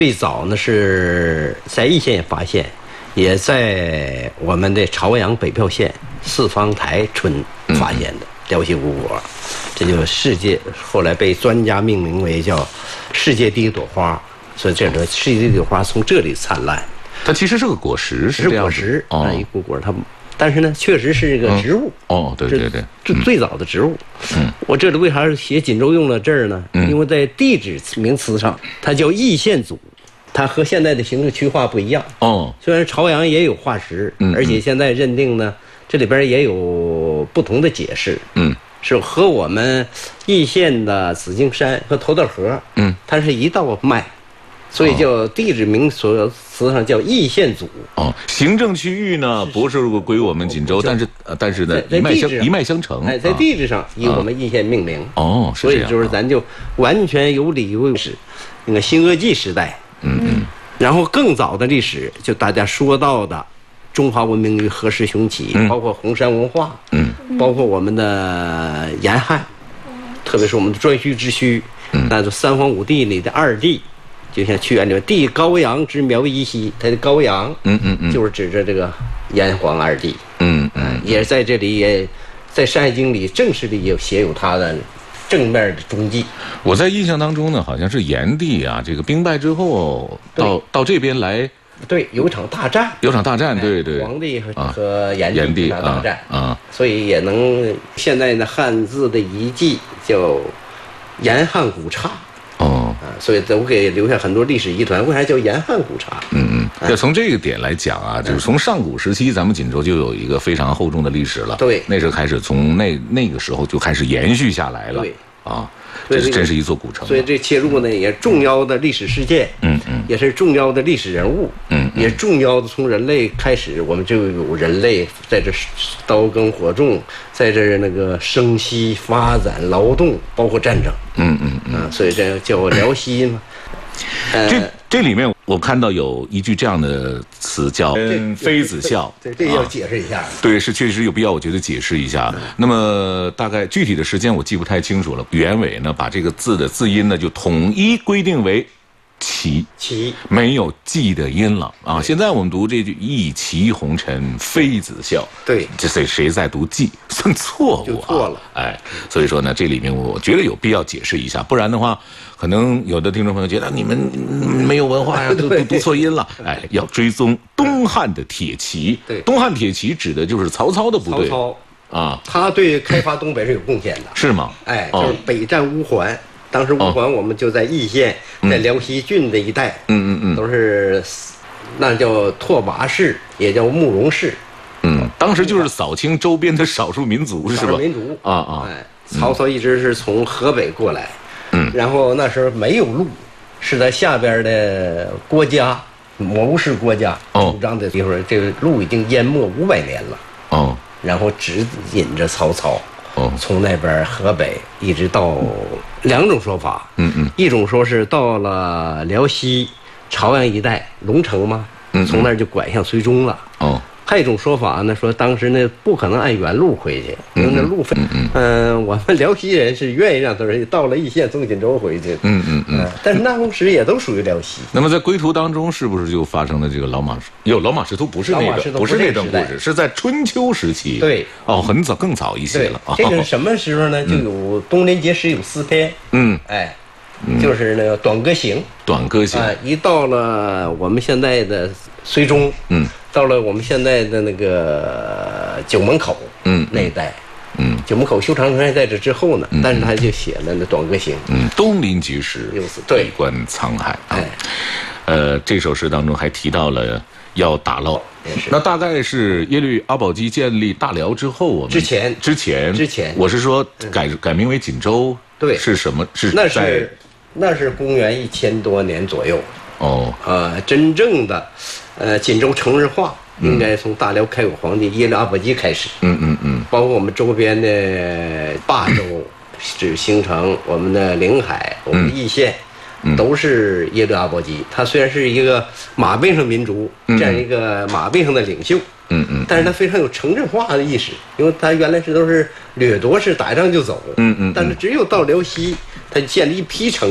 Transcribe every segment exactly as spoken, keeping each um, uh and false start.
最早呢是在易县发现，也在我们的朝阳北票县四方台村发现的辽西古果，这就世界后来被专家命名为叫世界第一朵花，所以这个世界第一朵花从这里灿烂。 它其实是个果实，是这样果实哦， 一古果它。但是呢，确实是一个植物。 嗯、哦，对对对， 最最早的植物。 嗯， 我这里为啥写锦州用了这儿呢？ 嗯， 因为在地址名词上，它叫易县组，它和现在的行政区划不一样。 哦， 虽然朝阳也有化石， 嗯， 而且现在认定呢，这里边也有不同的解释。 嗯， 是和我们易县的紫荆山和头道河， 嗯， 它是一道脉。所以叫地址名所词上叫易县组。 哦，行政区域呢不是归我们锦州，但是呃但是呢一脉相一脉相承。 哎，在地质上以我们易县命名。 哦， 所以就是咱就完全有理有史。那个新俄纪时代， 嗯嗯， 然后更早的历史，就大家说到的中华文明于何时雄起，包括红山文化， 嗯， 包括我们的严汉，特别是我们的颛顼之墟， 嗯， 那就三皇五帝里的二帝。就像屈原里面帝高阳之苗裔兮，他的高阳， 嗯嗯嗯， 就是指着这个炎黄二帝， 嗯嗯， 也在这里也，在《山海经》里正式里也写有他的正面的踪迹。 我在印象当中呢，好像是炎帝啊，这个兵败之后到到这边来， 对，有一场大战， 有场大战，对对， 皇帝和和炎炎帝大战啊， 所以也能现在的汉字的遗迹叫严汉古刹。 哦， 啊，所以都给留下很多历史疑团。为啥叫严汉古刹？ 嗯嗯，要从这个点来讲啊，就是从上古时期，咱们锦州就有一个非常厚重的历史了。 对， 那时候开始，从那那个时候就开始延续下来了。 对， 啊，这是真是一座古城。 所以这切入呢，也重要的历史事件， 嗯嗯， 也是重要的历史人物， 嗯， 也重要的从人类开始，我们就有人类在这刀耕火种，在这那个生息、发展、劳动，包括战争。 嗯嗯嗯， 啊，所以这叫辽西嘛。 呃、这这里面我看到有一句这样的词叫“妃子笑”， 对，这要解释一下、啊。 对，是确实有必要，我觉得解释一下。嗯、那么大概具体的时间我记不太清楚了。原委呢，把这个字的字音呢就统一规定为“旗”， 旗没有“记”的音了啊。现在我们读这句“一骑红尘妃子笑”， 对， 这谁谁在读“记”算错误、啊， 就错了。 哎，所以说呢，这里面我觉得有必要解释一下，不然的话。可能有的听众朋友觉得你们没有文化呀，读读读错音了。哎，要追踪东汉的铁骑。 对， 东汉铁骑指的就是曹操的部队。 曹操啊， 他对开发东北是有贡献的。 是吗？ 哎，就是北战乌桓，当时乌桓我们就在易县，在辽西郡这一带。 嗯嗯嗯， 都是那叫拓跋氏，也叫慕容氏。 嗯，当时就是扫清周边的少数民族，是吧？ 少数民族啊啊！ 哎，曹操一直是从河北过来。 嗯， 然后那时候没有路，是在下边的郭嘉，谋士郭嘉主张的地方，这个路已经淹没五百年了。 哦， 然后指引着曹操， 哦， 从那边河北一直到两种说法。 嗯嗯， 一种说是到了辽西朝阳一带龙城嘛， 嗯， 从那儿就拐向绥中了。 哦。 还有一种说法呢，说当时呢不可能按原路回去，因为那路费。 嗯嗯、呃，我们辽西人是愿意让他说到了易县从锦州回去。 嗯嗯嗯、呃。 但是那同时也都属于辽西。 那么在归途当中，是不是就发生了这个老马？有老马识途不是那个，不是那段故事，是在春秋时期。 对。 哦，很早，更早一些了。 这个是什么时候呢？就有东林节诗有四篇。 嗯。 哎，就是那个《短歌行》。 短歌行。 啊，一到了我们现在的绥中。 嗯。 到了我们现在的那个九门口， 嗯， 那一带， 嗯， 九门口修长城还在这之后呢，嗯、但是他就写了那《短歌行》， 嗯，东临碣石， 对， 闭关沧海， 哎， 呃，这首诗当中还提到了要打捞，那大概是耶律阿保机建立大辽之后，我们之前之前之前， 我是说改改名为锦州， 对， 是什么？是那是那是公元一千多年左右。 哦， 呃，真正的，呃，锦州城市化应该从大辽开国皇帝耶律阿保机开始。 嗯嗯嗯， 包括我们周边的霸州，是形成我们的临海，我们的易县， 嗯、 都是耶律阿保机。他虽然是一个马背上民族， 嗯、 这样一个马背上的领袖， 嗯嗯， 但是他非常有城镇化的意识，因为他原来是都是掠夺式打仗就走， 嗯嗯， 但是只有到辽西，他建立一批城市。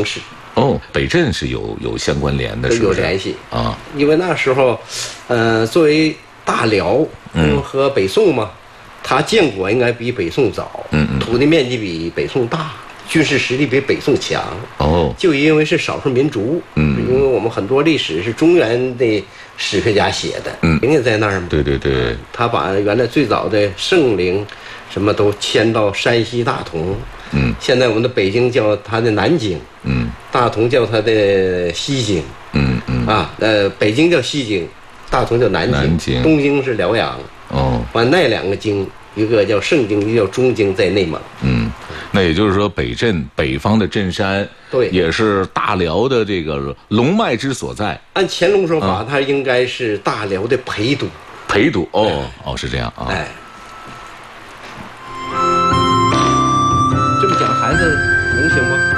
哦，北镇是有有相关联的，是不是？ 有联系啊。 因为那时候，呃，作为大辽，嗯，和北宋嘛，它建国应该比北宋早， 嗯嗯， 土地面积比北宋大，军事实力比北宋强。 哦， 就因为是少数民族， 嗯， 因为我们很多历史是中原的史学家写的， 嗯， 陵也在那儿嘛。 对对对， 他把原来最早的圣陵，什么都迁到山西大同。 嗯， 现在我们的北京叫它的南京， 嗯， 大同叫它的西京， 嗯嗯啊，呃，北京叫西京，大同叫南京， 南京东京是辽阳。 哦， 把那两个京，一个叫盛京，一个叫中京，在内蒙。 嗯，那也就是说，北镇北方的镇山， 对， 也是大辽的这个龙脉之所在。 按乾隆说法， 嗯、 它应该是大辽的陪都。 陪都哦、哎、哦，是这样啊。 哎，这么讲孩子能行吗？